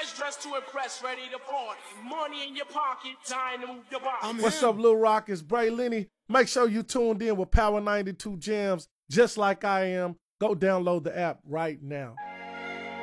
Fresh dressed to impress, ready to party. Money in your pocket, time to move your body. What's up, Lil Rock? It's Bray Lenny. Make sure you tuned in with Power 92 Jams, just like I am. Go download the app right now.